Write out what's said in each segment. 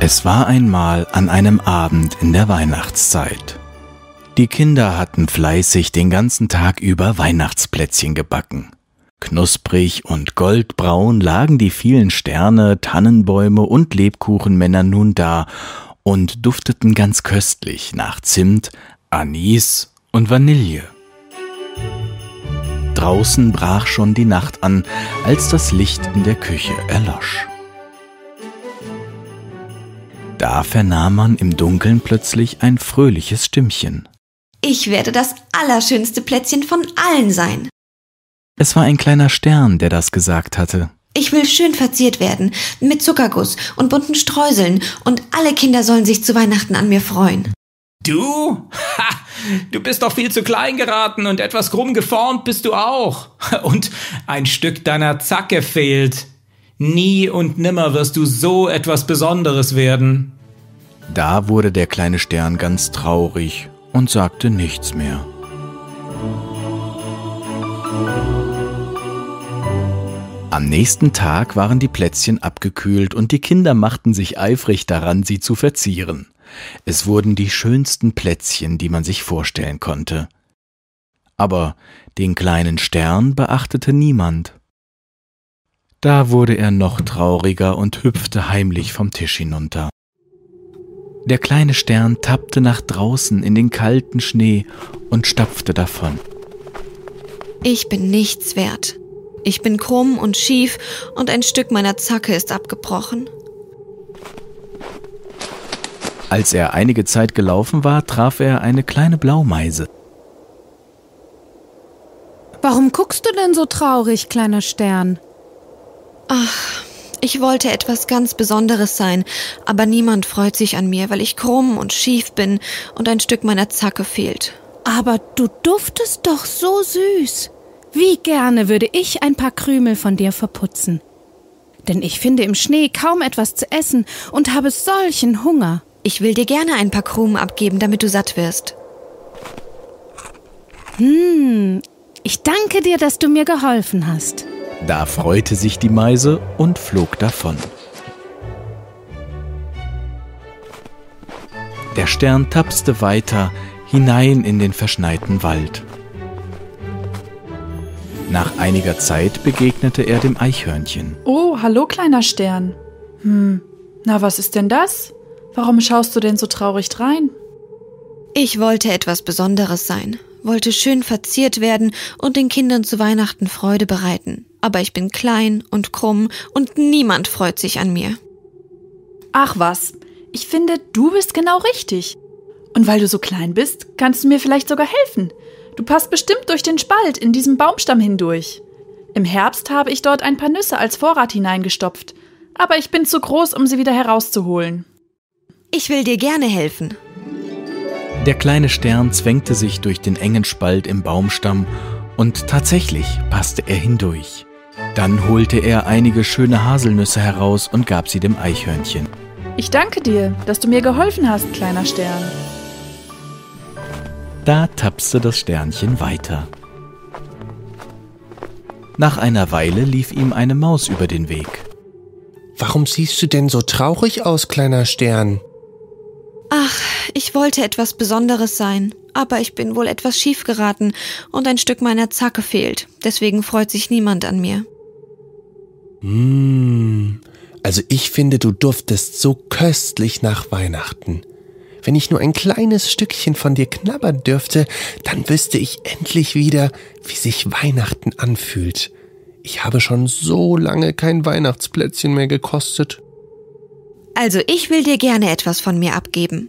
Es war einmal an einem Abend in der Weihnachtszeit. Die Kinder hatten fleißig den ganzen Tag über Weihnachtsplätzchen gebacken. Knusprig und goldbraun lagen die vielen Sterne, Tannenbäume und Lebkuchenmänner nun da und dufteten ganz köstlich nach Zimt, Anis und Vanille. Draußen brach schon die Nacht an, als das Licht in der Küche erlosch. Da vernahm man im Dunkeln plötzlich ein fröhliches Stimmchen. Ich werde das allerschönste Plätzchen von allen sein. Es war ein kleiner Stern, der das gesagt hatte. Ich will schön verziert werden, mit Zuckerguss und bunten Streuseln, und alle Kinder sollen sich zu Weihnachten an mir freuen. Du? Ha! Du bist doch viel zu klein geraten und etwas krumm geformt bist du auch. Und ein Stück deiner Zacke fehlt. Nie und nimmer wirst du so etwas Besonderes werden. Da wurde der kleine Stern ganz traurig und sagte nichts mehr. Am nächsten Tag waren die Plätzchen abgekühlt und die Kinder machten sich eifrig daran, sie zu verzieren. Es wurden die schönsten Plätzchen, die man sich vorstellen konnte. Aber den kleinen Stern beachtete niemand. Da wurde er noch trauriger und hüpfte heimlich vom Tisch hinunter. Der kleine Stern tappte nach draußen in den kalten Schnee und stapfte davon. Ich bin nichts wert. Ich bin krumm und schief und ein Stück meiner Zacke ist abgebrochen. Als er einige Zeit gelaufen war, traf er eine kleine Blaumeise. Warum guckst du denn so traurig, kleiner Stern? Ach, ich wollte etwas ganz Besonderes sein, aber niemand freut sich an mir, weil ich krumm und schief bin und ein Stück meiner Zacke fehlt. Aber du duftest doch so süß. Wie gerne würde ich ein paar Krümel von dir verputzen. Denn ich finde im Schnee kaum etwas zu essen und habe solchen Hunger. Ich will dir gerne ein paar Krumen abgeben, damit du satt wirst. Ich danke dir, dass du mir geholfen hast. Da freute sich die Meise und flog davon. Der Stern tapste weiter hinein in den verschneiten Wald. Nach einiger Zeit begegnete er dem Eichhörnchen. Oh, hallo kleiner Stern. Na, was ist denn das? Warum schaust du denn so traurig drein? Ich wollte etwas Besonderes sein, wollte schön verziert werden und den Kindern zu Weihnachten Freude bereiten. Aber ich bin klein und krumm und niemand freut sich an mir. Ach was, ich finde, du bist genau richtig. Und weil du so klein bist, kannst du mir vielleicht sogar helfen. Du passt bestimmt durch den Spalt in diesem Baumstamm hindurch. Im Herbst habe ich dort ein paar Nüsse als Vorrat hineingestopft, aber ich bin zu groß, um sie wieder herauszuholen. Ich will dir gerne helfen. Der kleine Stern zwängte sich durch den engen Spalt im Baumstamm und tatsächlich passte er hindurch. Dann holte er einige schöne Haselnüsse heraus und gab sie dem Eichhörnchen. Ich danke dir, dass du mir geholfen hast, kleiner Stern. Da tapste das Sternchen weiter. Nach einer Weile lief ihm eine Maus über den Weg. Warum siehst du denn so traurig aus, kleiner Stern? Ach, ich wollte etwas Besonderes sein, aber ich bin wohl etwas schief geraten und ein Stück meiner Zacke fehlt. Deswegen freut sich niemand an mir. Also ich finde, du duftest so köstlich nach Weihnachten. Wenn ich nur ein kleines Stückchen von dir knabbern dürfte, dann wüsste ich endlich wieder, wie sich Weihnachten anfühlt. Ich habe schon so lange kein Weihnachtsplätzchen mehr gekostet. Also ich will dir gerne etwas von mir abgeben.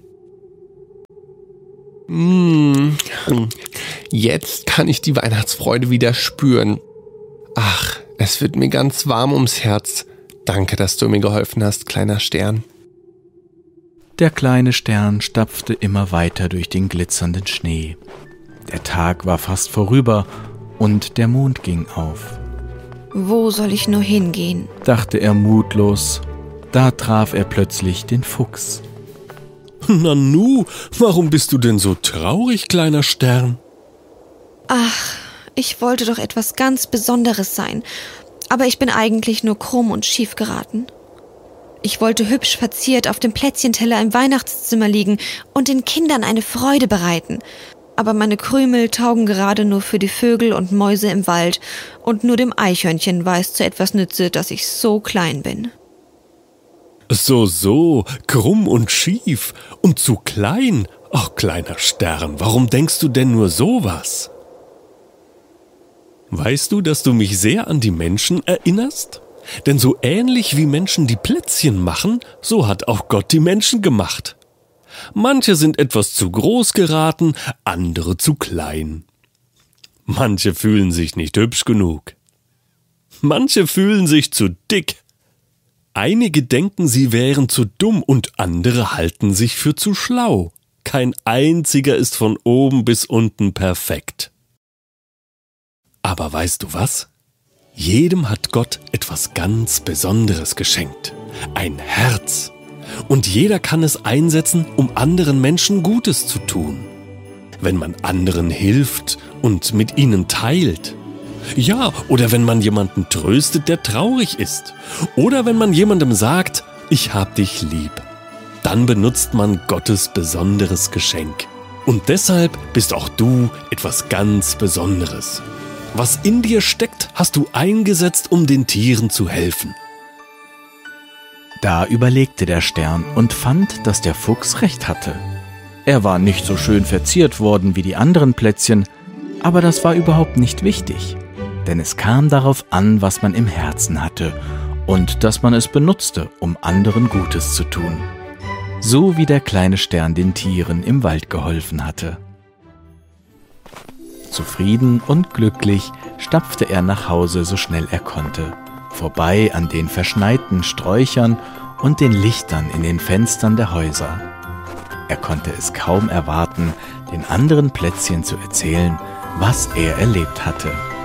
Jetzt kann ich die Weihnachtsfreude wieder spüren. Ach, es wird mir ganz warm ums Herz. Danke, dass du mir geholfen hast, kleiner Stern. Der kleine Stern stapfte immer weiter durch den glitzernden Schnee. Der Tag war fast vorüber und der Mond ging auf. Wo soll ich nur hingehen? Dachte er mutlos. Da traf er plötzlich den Fuchs. Nanu, warum bist du denn so traurig, kleiner Stern? Ach, ich wollte doch etwas ganz Besonderes sein, aber ich bin eigentlich nur krumm und schief geraten. Ich wollte hübsch verziert auf dem Plätzchenteller im Weihnachtszimmer liegen und den Kindern eine Freude bereiten. Aber meine Krümel taugen gerade nur für die Vögel und Mäuse im Wald und nur dem Eichhörnchen war es zu etwas nütze, dass ich so klein bin. So, krumm und schief und zu klein. Ach, kleiner Stern, warum denkst du denn nur sowas? Weißt du, dass du mich sehr an die Menschen erinnerst? Denn so ähnlich wie Menschen die Plätzchen machen, so hat auch Gott die Menschen gemacht. Manche sind etwas zu groß geraten, andere zu klein. Manche fühlen sich nicht hübsch genug. Manche fühlen sich zu dick. Einige denken, sie wären zu dumm und andere halten sich für zu schlau. Kein einziger ist von oben bis unten perfekt. Aber weißt du was? Jedem hat Gott etwas ganz Besonderes geschenkt. Ein Herz. Und jeder kann es einsetzen, um anderen Menschen Gutes zu tun. Wenn man anderen hilft und mit ihnen teilt. Ja, oder wenn man jemanden tröstet, der traurig ist. Oder wenn man jemandem sagt, ich hab dich lieb. Dann benutzt man Gottes besonderes Geschenk. Und deshalb bist auch du etwas ganz Besonderes. Was in dir steckt, hast du eingesetzt, um den Tieren zu helfen. Da überlegte der Stern und fand, dass der Fuchs recht hatte. Er war nicht so schön verziert worden wie die anderen Plätzchen, aber das war überhaupt nicht wichtig. Denn es kam darauf an, was man im Herzen hatte und dass man es benutzte, um anderen Gutes zu tun. So wie der kleine Stern den Tieren im Wald geholfen hatte. Zufrieden und glücklich stapfte er nach Hause, so schnell er konnte, vorbei an den verschneiten Sträuchern und den Lichtern in den Fenstern der Häuser. Er konnte es kaum erwarten, den anderen Plätzchen zu erzählen, was er erlebt hatte